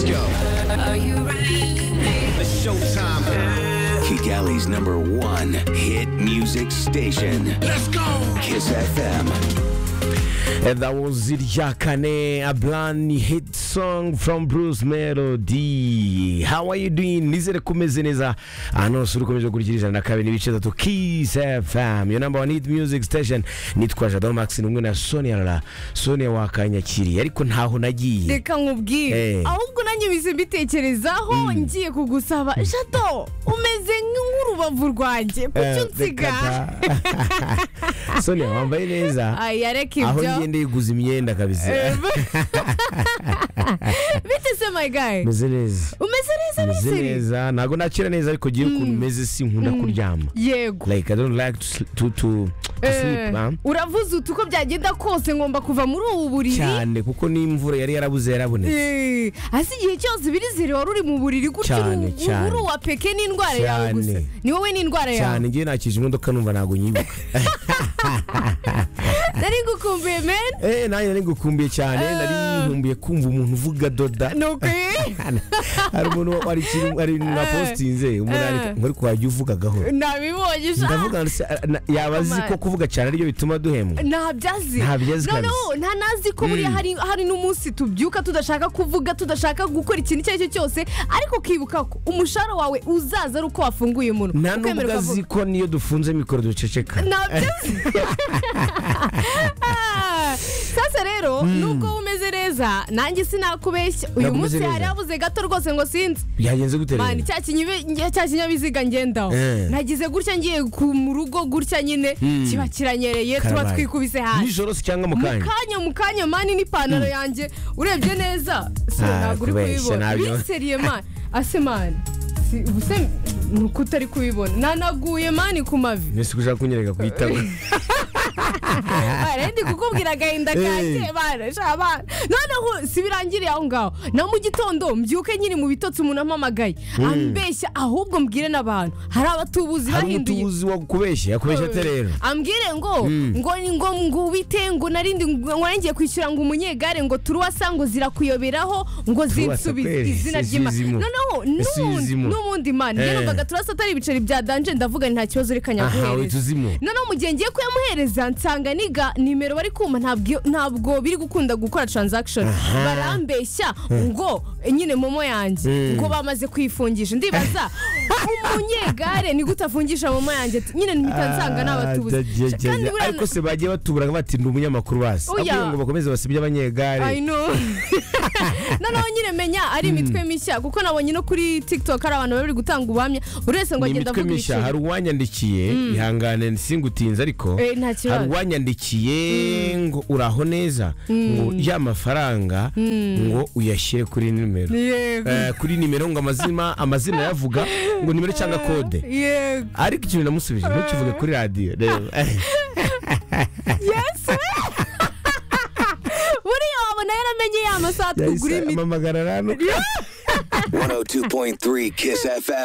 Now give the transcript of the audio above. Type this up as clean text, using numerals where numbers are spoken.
Let's go. Are you ready? It's showtime. Kigali's #1 hit music station. Let's go. Kiss FM. And that was Iryakane, a brand hit song from Bruce Melody. How are you doing? Nizere kumeze neza. Hano suri ukomeje gukurikira na kabiri n'ibice 3 Kiss FM. Your number 1 hit music station. Nitwa Jado Max n'umwe na Sonia wakanyakiriye ariko ntaho nagiye. Reka nkubwire. Ahubwo nanjye bize mbitekerezaho ngiye kugusaba. Jado, umeze nk'urubavu rwanjye. Kucyunsiga. Sonia wambaye neza. Ay areka ibyo. Aho ngende guza imyenda kabisa. Bite se my guy? Meze neza. Umeze neza. Nago nakira neza ariko giye ukuntu meze sinkunda kuryama. Yego. Like I don't like to sleep. Uravuze utuko byagenda kose ngomba kuva muri ubu buriri. Cyane kuko n'imvura yari yarabuze yarabonetse. Hasi igihe cyose birizire wari uri mu buriri gutyo uru wa peke n'indwara yawe gusa. Ni wowe n'indwara yawe. Cyane ngiye nakije imodoka numva nago nyibuka. Nari ngukumbuye men. Nari ngukumbuye cyane nari nkumbuye kumva umuntu uvuga doda. Hari umuntu ari na postinze umuntu ngori kwajya uvuga gahoro. Nabibonye sha. Ndavuga yabazi ko kuvuga cyane ariyo bituma duhemwa. Ntabyazi. Nta nazi ko buri hari n'umunsi tubyuka tudashaka kuvuga tudashaka gukora ikintu icyo cyose ariko kibuka ko umushara wawe uzaza ari uko wafunguye umuntu. Nta nubwo azi ko niyo dufunze mikoro duceceka. Ntabyazi. Sasa rero nubwo umeze neza nanjye sinakubeshya uyu munsi hari abuze gato rwose ngo sinzi byagenze gute rero mani cya kinyabiziga ngendaho nagize gutya ngiye mu rugo gutya nyine kiba kiranyereye tuba twikubise hasi nijoro si cyangwa mu kanya mani n'ipantaro yanjye urebye neza ntabwo uri kubibona biseriye mani ase mani ubuse nuko utari kubibona nanaguye mani ku mavi mbese ushaka kunyereka ku gitabo Rendi kukubwira agahinda kanjye bana shabana noneho sibirangiriye aho ngaho na mu gitondo mbyuke nyine mu bitotsi umuntu ampamagaye ambeshya ahubwo mbwire n'abantu hari abatubuzi bahinduye hari umutubuzi wakubeshya yakubeshya terero ambwire ngo ubite ngo narindi ngo ngiye kwishyura ngo umunyegare ngo turuwasa ngo zirakuyoberaho ngo zinsubize izina ry'Imana noneho n'ubundi mana njye numvaga turasa atari ibiceri bya danje ndavuga nta kibazo reka nyaguhereza noneho mu gihe ngiye kuyamuhereza nsanga niga nimero bari kuma ntabwo biri gukunda gukora transaction barambeshya ngo nyine momo yanjye ngo bamaze kwifungisha ndibaza umunyegare ni gutafungisha momo yanjye nyine nsanga n'abatubuze ariko se bagiye batubura bati ndi umunyamakuru basi abwiye ngo bakomeze basibye abanyegare I know noneho nyine menya ari imitwe mishya kuko nabonye no kuri TikTok hari abantu bari gutanga ubuhamya buri wese ngo agenda avuga imitwe hari uwanyandikiye ihangane singutinze ariko hari uwanyandikiye ngo uraho neza ngo ya mafaranga ngo uyashyire kuri nimero ngo amazina yavuga ngo nimero cyangwa kode ariko ikintu namusubije ntukivuge kuri radio yes buriya wabona yaramenye ya masaha tugura imiti amamagara rano 102.3 Kiss FM.